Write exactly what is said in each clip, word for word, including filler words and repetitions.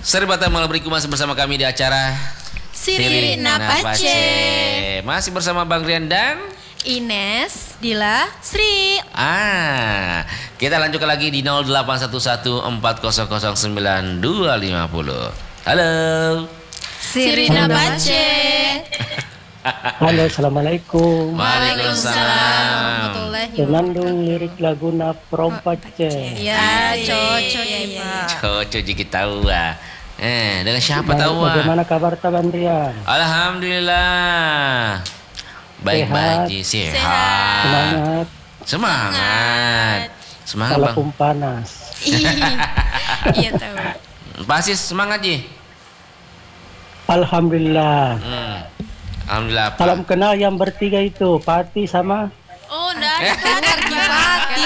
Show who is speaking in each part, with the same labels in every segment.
Speaker 1: Seribatan malam beriku masih bersama kami di acara
Speaker 2: Siri Napace.
Speaker 1: Masih bersama Bang Rian dan
Speaker 2: Ines, Dila, Sri.
Speaker 1: Ah, kita lanjutkan lagi di nol delapan satu satu empat nol nol sembilan dua lima nol. Halo
Speaker 2: Siri Napace.
Speaker 3: Halo, assalamualaikum.
Speaker 1: Waalaikumsalam.
Speaker 3: Senandung lirik lagu na Prompace.
Speaker 2: Ya, cocok ya, Pak.
Speaker 1: Cocok dikit tahu ah. Eh, dengan siapa tahu ah?
Speaker 3: Bagaimana kabar Taban Rian?
Speaker 1: Alhamdulillah. Baik-baik, sehat. sehat.
Speaker 3: Semangat.
Speaker 1: Semangat. Semangat, Bang.
Speaker 3: Walaupun panas.
Speaker 2: Iya tahu.
Speaker 1: Pasti semangat, Ji.
Speaker 3: Alhamdulillah.
Speaker 1: Hmm. Alhamdulillah. Apa?
Speaker 3: Salam kenal yang bertiga itu, Pati sama
Speaker 2: Oh, enggak ada kabar Pati,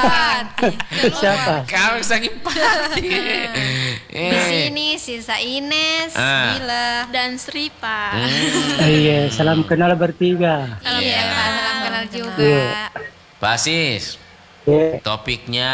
Speaker 3: siapa?
Speaker 1: Kau sakit Pati.
Speaker 2: Di sini sisa Ines,
Speaker 1: Ah.
Speaker 2: Dila, dan Sri, Pak.
Speaker 1: Hmm.
Speaker 3: Iya, salam kenal bertiga.
Speaker 2: Iya, Pak. Salam kenal juga.
Speaker 3: Iya.
Speaker 1: Basis.
Speaker 3: Iya.
Speaker 1: Topiknya.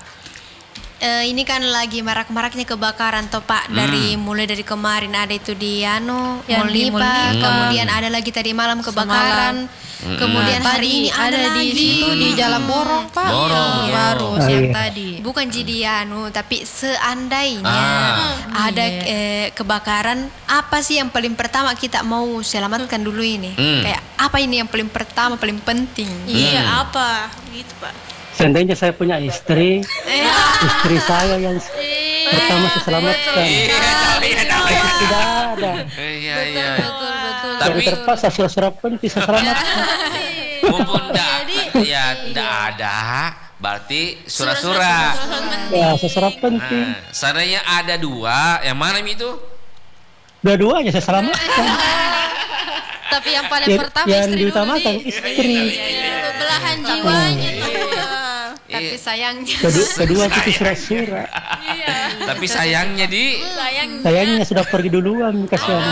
Speaker 2: Eh, ini kan lagi marak-maraknya kebakaran toh Pak. Dari mulai dari kemarin ada itu di Anu
Speaker 4: Yang di
Speaker 2: Molnipa,
Speaker 4: Molnipa.
Speaker 2: kemudian ada lagi tadi malam kebakaran. Kemudian
Speaker 4: Nah,
Speaker 2: hari ini
Speaker 4: ada
Speaker 2: ada
Speaker 4: di
Speaker 2: lagi
Speaker 4: situ di Jalan Borong, Pak.
Speaker 1: Borong.
Speaker 4: Iya, baru
Speaker 3: Oh,
Speaker 4: siang
Speaker 3: iya.
Speaker 4: tadi.
Speaker 2: Bukan jadi anu, tapi seandainya
Speaker 1: Ah.
Speaker 2: ada
Speaker 4: Iya.
Speaker 2: eh, kebakaran, apa sih yang paling pertama kita mau selamatkan dulu ini?
Speaker 1: Hmm.
Speaker 2: Kayak apa ini yang paling pertama, paling penting?
Speaker 5: Iya,
Speaker 1: Hmm.
Speaker 5: apa? Gitu, Pak.
Speaker 3: Seandainya saya punya istri, istri saya yang pertama saya selamatkan.
Speaker 1: Iya, tahu ya, tahu ya.
Speaker 3: Tidak ada.
Speaker 1: Iya, iya.
Speaker 4: Betul, betul.
Speaker 3: Jadi
Speaker 1: Tapi
Speaker 3: terpaksa surat-surat penting saya selamatkan.
Speaker 1: mumpun enggak, ya enggak ada, berarti surat-surat.
Speaker 3: Ya, surat penting.
Speaker 1: Nah, seandainya ada dua, yang mana itu?
Speaker 3: Dua-duanya saya selamatkan.
Speaker 4: Tapi yang paling
Speaker 3: Yang,
Speaker 4: pertama
Speaker 3: yang
Speaker 4: istri dulu
Speaker 3: diutamakan
Speaker 4: nih.
Speaker 3: istri.
Speaker 5: Belahan jiwanya tuh.
Speaker 2: Tapi sayangnya
Speaker 3: Kedua, kedua itu surat-surat.
Speaker 1: Tapi sayangnya di
Speaker 5: Sayang.
Speaker 3: Sayangnya sudah pergi duluan kasihan.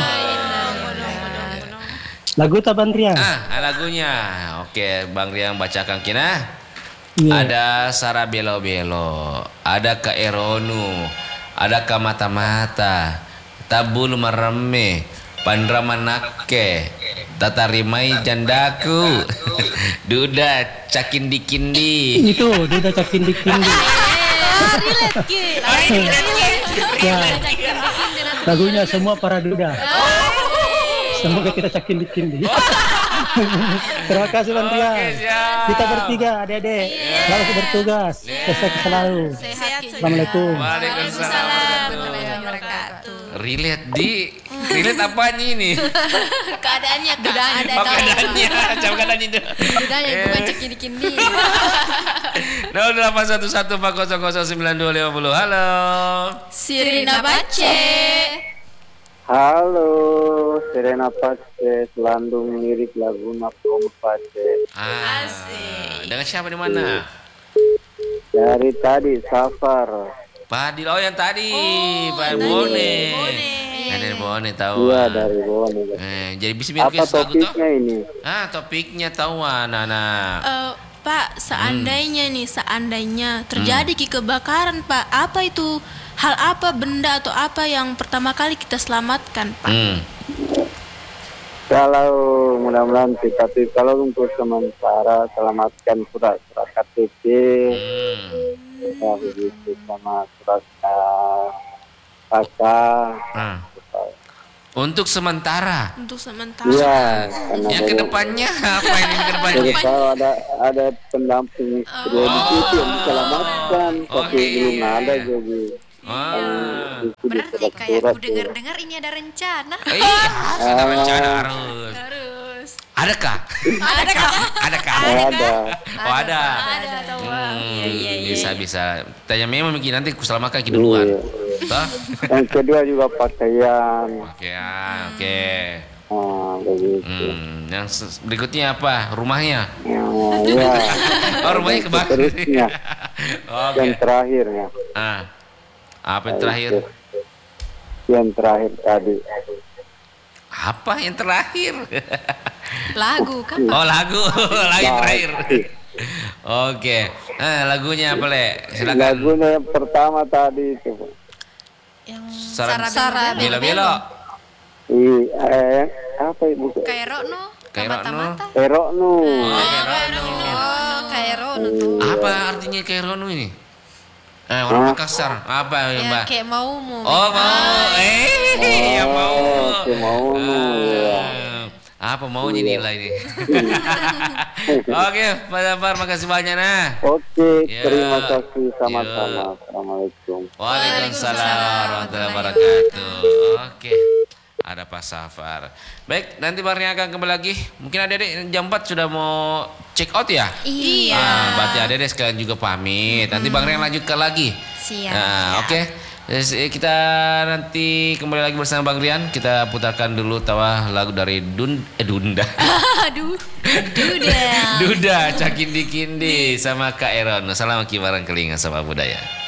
Speaker 3: Lagu Taban Rian.
Speaker 1: ah lagunya. Oke, Bang Riang bacakan kina.
Speaker 3: Iya.
Speaker 1: Ada Sarah Belo Belo, ada Kak Eronu, ada Kak Mata Mata, Tabul Mereme, Pandra Manake, Tatarimai Jandaku, Duda Cakindi Kindi.
Speaker 3: Itu dia udah cakin dikindi. Ya. Lagunya semua para duda. Semoga kita cakin dikindi. Terima kasih Bang Rian.
Speaker 1: Oke, siap.
Speaker 3: Kita bertiga adik-adik. Selalu bertugas. Sehat selalu.
Speaker 2: sehat
Speaker 3: Assalamualaikum.
Speaker 1: Waalaikumsalam.
Speaker 2: warahmatullahi wabarakatuh.
Speaker 1: Relate di relate apanya ini?
Speaker 5: Keadaannya, Kak. Ada
Speaker 1: Oh, keadaannya, macam keadaan itu.
Speaker 2: Udah yang bukan cekini-kini.
Speaker 1: nol delapan satu satu empat nol nol sembilan dua lima nol. Halo.
Speaker 5: Siri Napace.
Speaker 6: Halo, Serena Pace, Selandung lirik lagu Napom Pace.
Speaker 1: Ah, dengan siapa di mana?
Speaker 6: Dari tadi Safar.
Speaker 1: Padil, oh yang tadi, Pak Bone. Dari Bone tahu.
Speaker 6: Iya, dari Bone.
Speaker 1: Eh, jadi bisa bikin
Speaker 6: Apa
Speaker 1: lagu tuh?
Speaker 6: topiknya ini?
Speaker 1: Ah, topiknya tahu anak-anak.
Speaker 5: Eh, Pak, seandainya nih, seandainya terjadi ki kebakaran, Pak, apa itu hal apa, benda atau apa yang pertama kali kita selamatkan, Pak?
Speaker 1: Hmm.
Speaker 6: Kalau mudah-mudahan sih, tapi kalau untuk sementara selamatkan surat-surat K T P,
Speaker 1: Hmm.
Speaker 6: ya begitu, sama surat uh, kakak.
Speaker 1: Ah. Untuk sementara.
Speaker 5: Untuk sementara.
Speaker 6: Iya, karena
Speaker 1: Yang
Speaker 6: dari-
Speaker 1: kedepannya apa ini kedepannya?
Speaker 6: Jadi kalau ada ada pendamping kredit itu yang diselamatkan,
Speaker 1: Oh,
Speaker 6: tapi
Speaker 1: iya.
Speaker 6: belum ada jadi.
Speaker 1: Ah.
Speaker 6: Itu
Speaker 2: Berarti kayak
Speaker 6: surat-surat
Speaker 2: aku dengar-dengar ini ada rencana.
Speaker 1: Iya, ada rencana harus.
Speaker 5: Terus.
Speaker 1: Adakah? Adakah? Adakah?
Speaker 6: ada.
Speaker 1: Oh ada.
Speaker 5: Ada tahu.
Speaker 1: Hmm, bisa bisa. Tanya memang mungkin nanti ku selamatkan ki duluan.
Speaker 6: Iya.
Speaker 1: Toh?
Speaker 6: Yang kedua juga pakaian.
Speaker 1: Oke, ah, oke.
Speaker 6: Nah, begitu.
Speaker 1: Hmm, yang se- berikutnya apa? Rumahnya?
Speaker 6: Nah, ya.
Speaker 1: Oh, rumahnya kebakar.
Speaker 6: Seterusnya.
Speaker 1: Oke.
Speaker 6: Yang terakhirnya.
Speaker 1: Ah. Apa yang terakhir?
Speaker 6: Yang terakhir tadi.
Speaker 1: Apa yang terakhir?
Speaker 2: Lagu kan?
Speaker 1: Oh, lagu. Lagu yang terakhir. Oke. Eh, lagunya apa, Le? Silakan.
Speaker 6: Lagunya yang pertama tadi itu.
Speaker 2: Yang
Speaker 1: Sarah-
Speaker 2: Sarah
Speaker 1: Belo-belo.
Speaker 6: I, eh, apa ibu?
Speaker 2: Kairo no.
Speaker 1: Kairo no.
Speaker 2: Mata-mata.
Speaker 6: Erok nu.
Speaker 1: Oh, Kaironu.
Speaker 4: Oh, kayak Rono tuh.
Speaker 1: Apa artinya Kaironu ini? Eh, orang Makassar. Apa ya,
Speaker 4: Ya,
Speaker 1: Mbak?
Speaker 4: kayak maumu.
Speaker 1: Oh, mau. Eh, ya mau.
Speaker 6: oke, mau nu, ya.
Speaker 1: Ah, apa maunya nilai ini? Oke, Pak Jafar, makasih banyak nah.
Speaker 6: Oke,
Speaker 1: Ya.
Speaker 6: terima kasih sama-sama.
Speaker 1: Ya.
Speaker 6: Assalamualaikum.
Speaker 1: Waalaikumsalam warahmatullahi wabarakatuh. Oke. Ada Pak Safar. Baik, nanti Bang Rian akan kembali lagi. Mungkin adik-adik jam empat sudah mau check out ya?
Speaker 2: Iya.
Speaker 1: Ah, berarti adik-adik sekalian juga pamit. Nanti Bang Rian lanjutkan lagi.
Speaker 2: Siap.
Speaker 1: Nah, oke. Terus, eh, kita nanti kembali lagi bersama Bang Rian. Kita putarkan dulu tawa lagu dari Dun eh Dunda.
Speaker 2: Aduh. Duda.
Speaker 1: Duda Cakindi Kindi sama Kak Eron. Salam kibaran kelinga sama budaya.